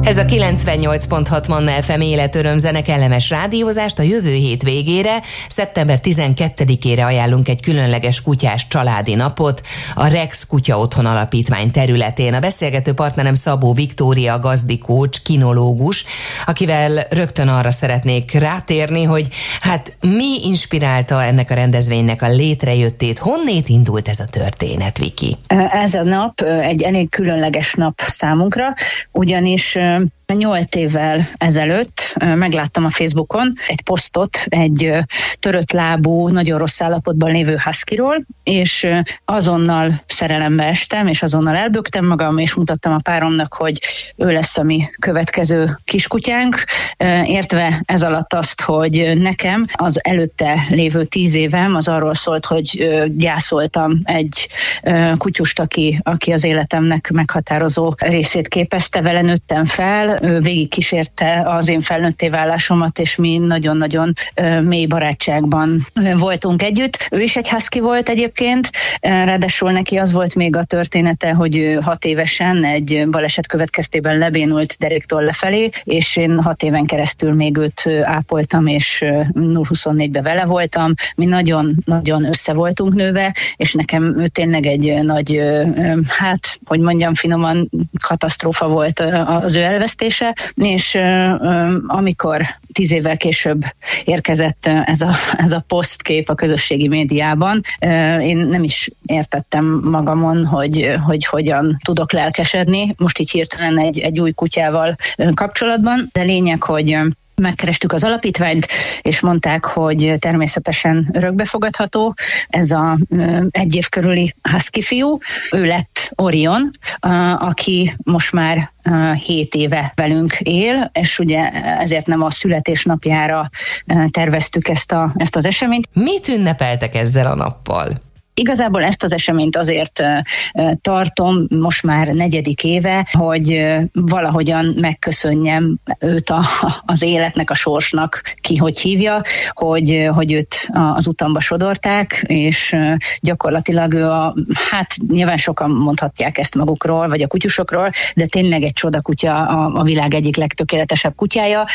Ez a 98.6 Manna FM életörömzene, kellemes rádiózást a jövő hét végére, szeptember 12-ére ajánlunk egy különleges kutyás családi napot a Rex Kutya Otthon Alapítvány területén. A beszélgető partnerem Szabó Viktória, gazdikócs, kinológus, akivel rögtön arra szeretnék rátérni, hogy hát mi inspirálta ennek a rendezvénynek a létrejöttét, honnét indult ez a történet, Viki? Ez a nap egy elég különleges nap számunkra, ugyanis 8 évvel ezelőtt megláttam a Facebookon egy posztot egy törött lábú, nagyon rossz állapotban lévő huskyról, és azonnal szerelembe estem, és azonnal elböktem magam, és mutattam a páromnak, hogy ő lesz a mi következő kiskutyánk, értve ez alatt azt, hogy nekem az előtte lévő 10 évem az arról szólt, hogy gyászoltam egy kutyust, aki az életemnek meghatározó részét képezte, vele nőttem fel, végig kísérte az én felnőtté válásomat, és mi nagyon-nagyon mély barátságban voltunk együtt. Ő is egy husky volt egyébként, ráadásul neki az volt még a története, hogy ő 6 évesen egy baleset következtében lebénult deréktől lefelé, és én 6 éven keresztül még őt ápoltam, és 0-24-ben vele voltam. Mi nagyon-nagyon össze voltunk nőve, és nekem ő tényleg egy nagy, hát, hogy mondjam finoman, katasztrófa volt az ő elvesztése, és amikor 10 évvel később érkezett ez a posztkép a közösségi médiában, én nem is értettem magamon, hogy hogyan tudok lelkesedni, most így hirtelen egy új kutyával kapcsolatban, de lényeg, hogy megkerestük az alapítványt, és mondták, hogy természetesen örökbefogadható ez a 1 év körüli husky fiú. Ő lett Orion, aki most már 7 éve velünk él, és ugye ezért nem a születésnapjára terveztük ezt az eseményt. Mit ünnepeltek ezzel a nappal? Igazából ezt az eseményt azért tartom most már 4. éve, hogy valahogyan megköszönjem őt az életnek, a sorsnak, ki hogy hívja, hogy őt az utamba sodorták, és gyakorlatilag ő hát nyilván sokan mondhatják ezt magukról, vagy a kutyusokról, de tényleg egy csodakutya, a világ egyik legtökéletesebb kutyája.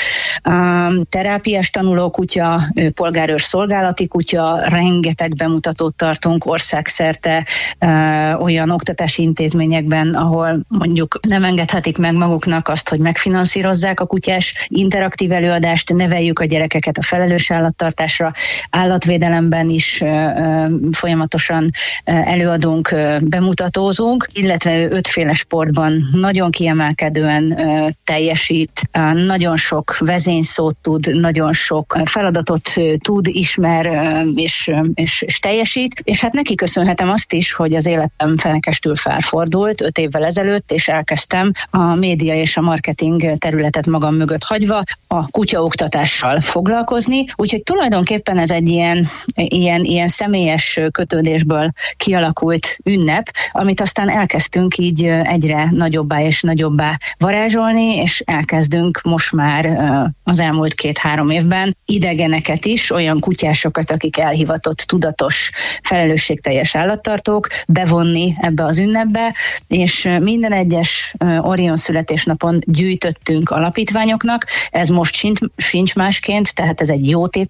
Terápiás tanuló kutya, polgárőr szolgálati kutya, rengeteg bemutatót tartunk országszerte olyan oktatási intézményekben, ahol mondjuk nem engedhetik meg maguknak azt, hogy megfinanszírozzák a kutyás interaktív előadást, neveljük a gyerekeket a felelős állattartásra, állatvédelemben is folyamatosan előadunk, bemutatózunk, illetve 5 féle sportban nagyon kiemelkedően teljesít, nagyon sok vezényszót tud, nagyon sok feladatot tud, ismer és teljesít, és hát neki köszönhetem azt is, hogy az életem fenekestül felfordult 5 évvel ezelőtt, és elkezdtem a média és a marketing területet magam mögött hagyva a kutyaoktatással foglalkozni, úgyhogy tulajdonképpen ez egy ilyen személyes kötődésből kialakult ünnep, amit aztán elkezdtünk így egyre nagyobbá és nagyobbá varázsolni, és elkezdünk most már az elmúlt 2-3 évben idegeneket is, olyan kutyásokat, akik elhivatott, tudatos, felelősségteljes állattartók bevonni ebbe az ünnepbe, és minden egyes Orion születésnapon gyűjtöttünk alapítványoknak, ez most sincs másként, tehát ez egy jó